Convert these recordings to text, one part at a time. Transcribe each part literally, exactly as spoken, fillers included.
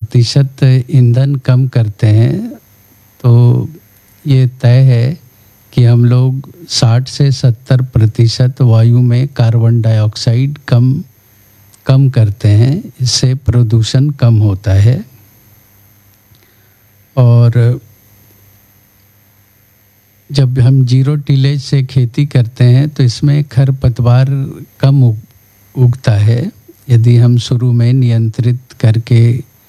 प्रतिशत ईंधन कम करते हैं तो ये तय है कि हम लोग साठ से सत्तर प्रतिशत वायु में कार्बन डाइऑक्साइड कम कम करते हैं। इससे प्रदूषण कम होता है। और जब हम जीरो टिलेज से खेती करते हैं तो इसमें खरपतवार कम उगता है यदि हम शुरू में नियंत्रित करके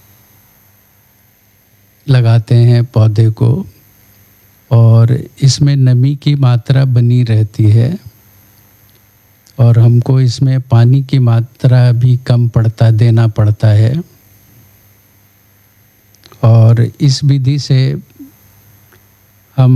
लगाते हैं पौधे को। और इसमें नमी की मात्रा बनी रहती है और हमको इसमें पानी की मात्रा भी कम पड़ता देना पड़ता है। और इस विधि से हम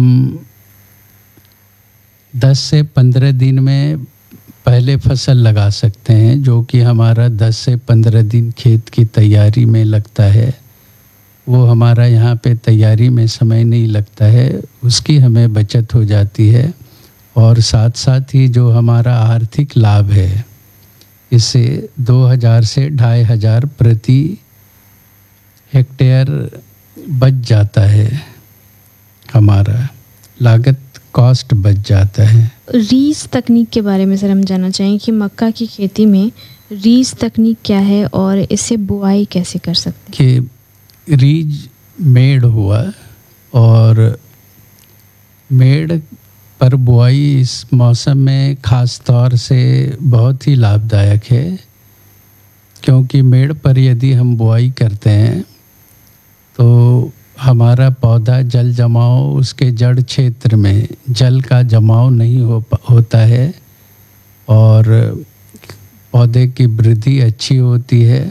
दस से पंद्रह दिन में पहले फसल लगा सकते हैं, जो कि हमारा दस से पंद्रह दिन खेत की तैयारी में लगता है। वो हमारा यहाँ पे तैयारी में समय नहीं लगता है, उसकी हमें बचत हो जाती है। और साथ साथ ही जो हमारा आर्थिक लाभ है, इससे दो हज़ार से ढाई हज़ार प्रति हेक्टेयर बच जाता है। हमारा लागत कॉस्ट बच जाता है। रीज तकनीक के बारे में सर हम जानना चाहेंगे कि मक्का की खेती में रीज तकनीक क्या है और इससे बुआई कैसे कर सकते हैं? कि रीज मेड़ हुआ और मेड़ पर बुआई इस मौसम में ख़ास तौर से बहुत ही लाभदायक है, क्योंकि मेड़ पर यदि हम बुआई करते हैं तो हमारा पौधा जल जमाव, उसके जड़ क्षेत्र में जल का जमाव नहीं हो होता है और पौधे की वृद्धि अच्छी होती है।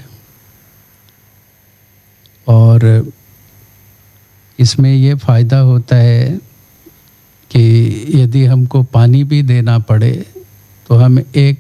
और इसमें ये फ़ायदा होता है कि यदि हमको पानी भी देना पड़े तो हम एक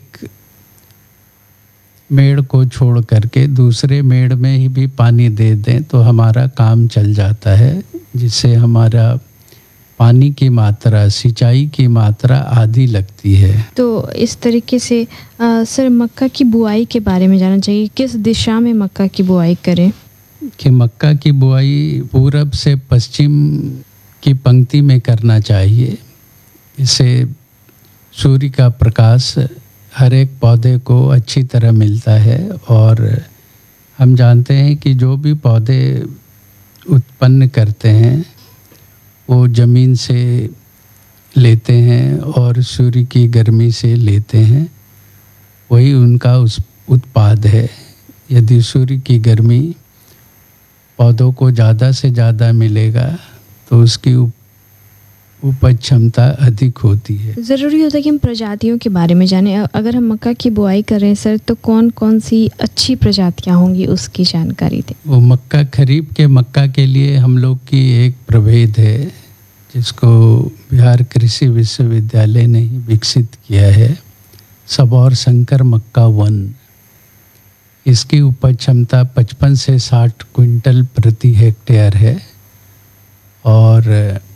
मेड़ को छोड़ करके दूसरे मेड़ में ही भी पानी दे दें तो हमारा काम चल जाता है, जिससे हमारा पानी की मात्रा, सिंचाई की मात्रा आधी लगती है। तो इस तरीके से आ, सर मक्का की बुआई के बारे में जानना चाहिए, किस दिशा में मक्का की बुआई करें? कि मक्का की बुआई पूरब से पश्चिम की पंक्ति में करना चाहिए। इससे सूर्य का प्रकाश हर एक पौधे को अच्छी तरह मिलता है। और हम जानते हैं कि जो भी पौधे उत्पन्न करते हैं वो ज़मीन से लेते हैं और सूर्य की गर्मी से लेते हैं, वही उनका उस उत्पाद है। यदि सूर्य की गर्मी पौधों को ज़्यादा से ज़्यादा मिलेगा तो उसकी उपज क्षमता अधिक होती है। ज़रूरी होता है कि हम प्रजातियों के बारे में जानें। अगर हम मक्का की बुआई करें सर तो कौन कौन सी अच्छी प्रजातियां होंगी, उसकी जानकारी दें। वो मक्का, खरीफ के मक्का के लिए हम लोग की एक प्रभेद है जिसको बिहार कृषि विश्वविद्यालय ने ही विकसित किया है, सबौर शंकर मक्का वन। इसकी उपज क्षमता पचपन से साठ क्विंटल प्रति हेक्टेयर है और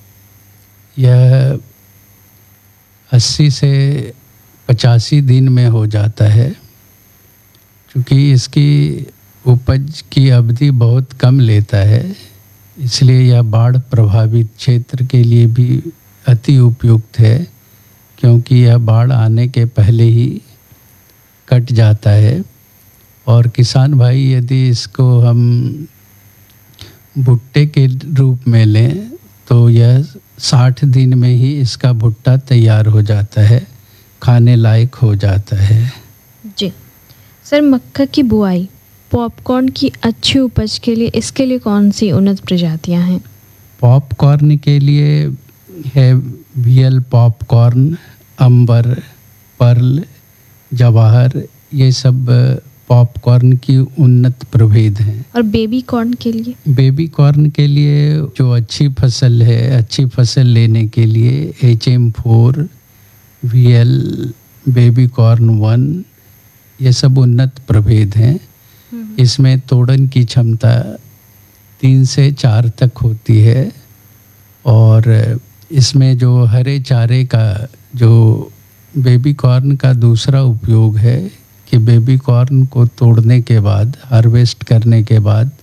यह अस्सी से पचासी दिन में हो जाता है। क्योंकि इसकी उपज की अवधि बहुत कम लेता है, इसलिए यह बाढ़ प्रभावित क्षेत्र के लिए भी अति उपयुक्त है, क्योंकि यह बाढ़ आने के पहले ही कट जाता है। और किसान भाई यदि इसको हम भुट्टे के रूप में लें तो यह साठ दिन में ही इसका भुट्टा तैयार हो जाता है, खाने लायक हो जाता है। जी सर, मक्का की बुआई पॉपकॉर्न की अच्छी उपज के लिए, इसके लिए कौन सी उन्नत प्रजातियां हैं? पॉपकॉर्न के लिए है वीएल पॉपकॉर्न, अंबर, पर्ल, जवाहर, ये सब पॉपकॉर्न की उन्नत प्रभेद हैं। और बेबी कॉर्न के लिए? बेबी कॉर्न के लिए जो अच्छी फसल है, अच्छी फसल लेने के लिए H M four, V L, baby corn one, ये सब उन्नत प्रभेद हैं। इसमें तोड़न की क्षमता तीन से चार तक होती है और इसमें जो हरे चारे का, जो बेबी कॉर्न का दूसरा उपयोग है कि बेबी कॉर्न को तोड़ने के बाद, हार्वेस्ट करने के बाद